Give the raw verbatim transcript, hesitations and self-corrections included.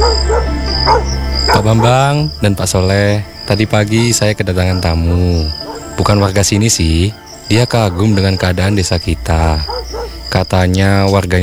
Pak Bambang dan Pak Soleh, tadi pagi saya kedatangan tamu. Bukan warga sini sih, dia kagum dengan keadaan desa kita. Katanya warganya